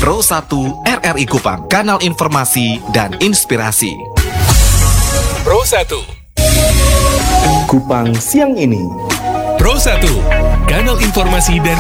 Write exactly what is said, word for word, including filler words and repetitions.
Pro satu R R I Kupang, kanal informasi dan inspirasi. Pro satu Kupang siang ini. Pro satu, kanal informasi dan